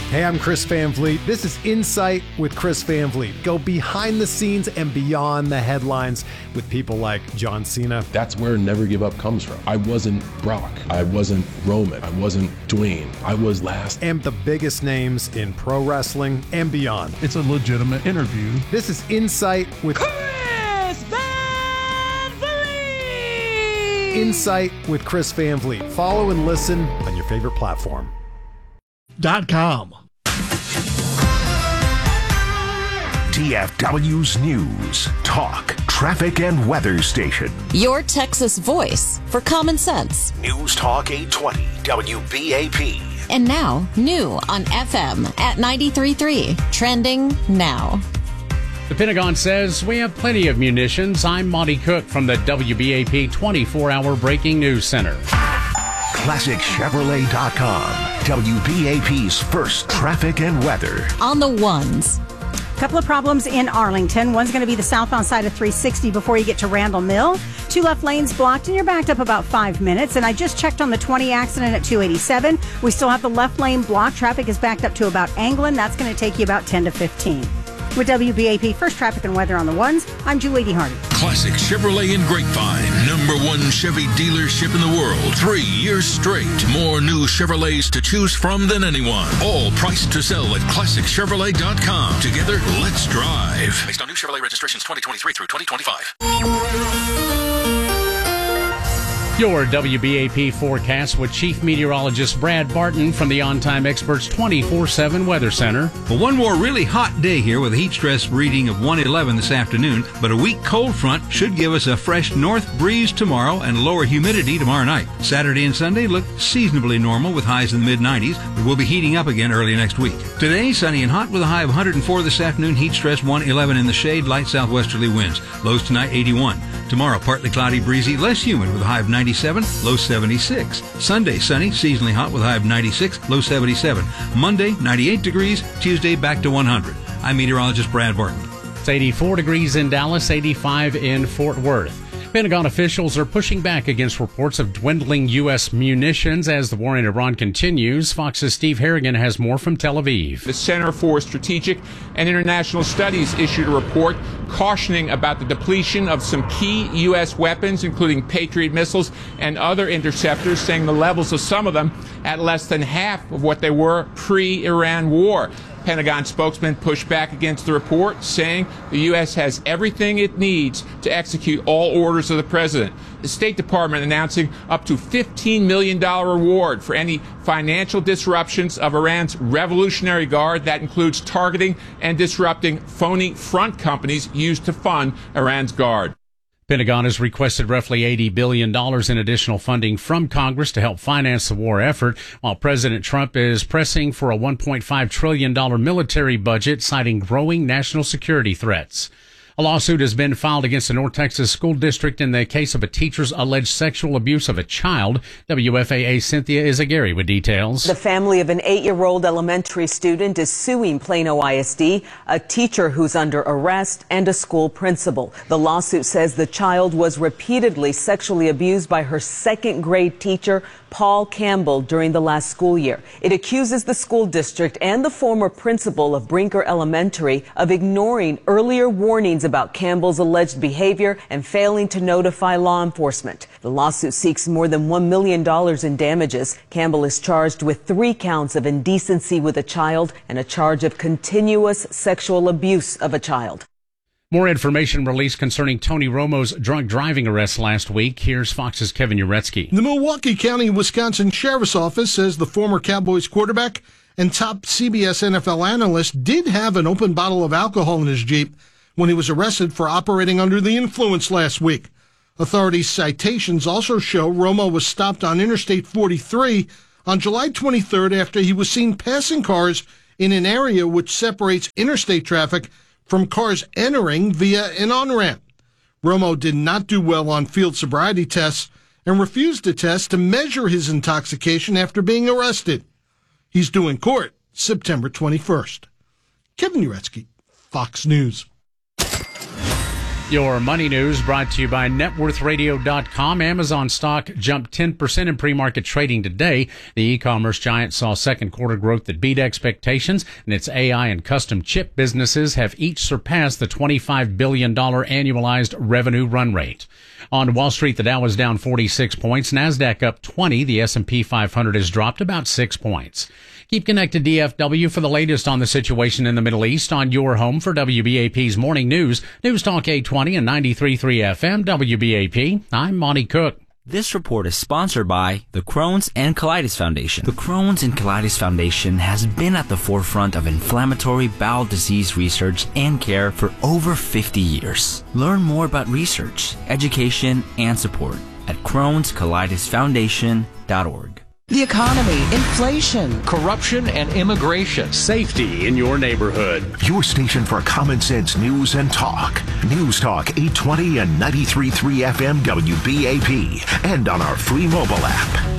Hey, I'm Chris Van Vliet. This is Insight with Chris Van Vliet. Go behind the scenes and beyond the headlines with people like John Cena. That's where Never Give Up comes from. I wasn't Brock. I wasn't Roman. I wasn't Dwayne. I was last. And the biggest names in pro wrestling and beyond. It's a legitimate interview. This is Insight with Chris Van Vliet. Insight with Chris Van Vliet. Follow and listen on your favorite platform. .com. TFW's News, Talk, Traffic, and Weather Station. Your Texas voice for common sense. News Talk 820, WBAP. And now, new on FM at 93.3. Trending now. The Pentagon says we have plenty of munitions. I'm Monty Cook from the WBAP 24-hour Breaking News Center. ClassicChevrolet.com, WBAP's first traffic and weather. On the ones. Couple of problems in Arlington. One's going to be the southbound side of 360 before you get to Randall Mill. 2 left lanes blocked, and you're backed up about 5 minutes. And I just checked on the 20 accident at 287. We still have the left lane blocked. Traffic is backed up to about Anglin. That's going to take you about 10 to 15. With WBAP First Traffic and Weather on the ones, I'm Julie D. Hardy. Classic Chevrolet in Grapevine. #1 Chevy dealership in the world. 3 years straight. More new Chevrolets to choose from than anyone. All priced to sell at ClassicChevrolet.com. Together, let's drive. Based on new Chevrolet registrations 2023 through 2025. Your WBAP forecast with Chief Meteorologist Brad Barton from the On Time Experts 24/7 Weather Center. Well, one more really hot day here with a heat stress reading of 111 this afternoon, but a weak cold front should give us a fresh north breeze tomorrow and lower humidity tomorrow night. Saturday and Sunday look seasonably normal with highs in the mid-90s, but we'll be heating up again early next week. Today, sunny and hot with a high of 104 this afternoon, heat stress 111 in the shade, light southwesterly winds. Lows tonight 81. Tomorrow, partly cloudy, breezy, less humid with a high of 97, low 76. Sunday, sunny, seasonally hot with a high of 96, low 77. Monday, 98 degrees. Tuesday, back to 100. I'm meteorologist Brad Barton. It's 84 degrees in Dallas, 85 in Fort Worth. Pentagon officials are pushing back against reports of dwindling U.S. munitions as the war in Iran continues. Fox's Steve Harrigan has more from Tel Aviv. The Center for Strategic and International Studies issued a report cautioning about the depletion of some key U.S. weapons, including Patriot missiles and other interceptors, saying the levels of some of them at less than half of what they were pre-Iran war. Pentagon spokesman pushed back against the report, saying the U.S. has everything it needs to execute all orders of the president. The State Department announcing up to $15 million reward for any financial disruptions of Iran's Revolutionary Guard. That includes targeting and disrupting phony front companies used to fund Iran's Guard. Pentagon has requested roughly $80 billion in additional funding from Congress to help finance the war effort, while President Trump is pressing for a $1.5 trillion military budget, citing growing national security threats. A lawsuit has been filed against the North Texas School District in the case of a teacher's alleged sexual abuse of a child. WFAA Cynthia Izagari with details. The family of an 8-year-old elementary student is suing Plano ISD, a teacher who's under arrest, and a school principal. The lawsuit says the child was repeatedly sexually abused by her second-grade teacher, Paul Campbell, during the last school year. It accuses the school district and the former principal of Brinker Elementary of ignoring earlier warnings about Campbell's alleged behavior and failing to notify law enforcement. The lawsuit seeks more than $1 million in damages. Campbell is charged with 3 counts of indecency with a child and a charge of continuous sexual abuse of a child. More information released concerning Tony Romo's drunk driving arrest last week. Here's Fox's Kevin Uretsky. The Milwaukee County, Wisconsin Sheriff's Office says the former Cowboys quarterback and top CBS NFL analyst did have an open bottle of alcohol in his Jeep when he was arrested for operating under the influence last week. Authorities' citations also show Romo was stopped on Interstate 43 on July 23rd after he was seen passing cars in an area which separates interstate traffic from cars entering via an on-ramp. Romo did not do well on field sobriety tests and refused to test to measure his intoxication after being arrested. He's due in court September 21st. Kevin Uretsky, Fox News. Your money news brought to you by networthradio.com. Amazon stock jumped 10% in pre-market trading today. The e-commerce giant saw second quarter growth that beat expectations, and its AI and custom chip businesses have each surpassed the $25 billion annualized revenue run rate. On Wall Street, the Dow was down 46 points. NASDAQ up 20. The S&P 500 has dropped about 6 points. Keep connected DFW for the latest on the situation in the Middle East on your home for WBAP's Morning News. News Talk 820 and 93.3 FM WBAP. I'm Monty Cook. This report is sponsored by the Crohn's and Colitis Foundation. The Crohn's and Colitis Foundation has been at the forefront of inflammatory bowel disease research and care for over 50 years. Learn more about research, education, and support at Crohn'sColitisFoundation.org. The economy, inflation, corruption, and immigration. Safety in your neighborhood. Your station for common sense news and talk. News Talk 820 and 93.3 FM WBAP. And on our free mobile app.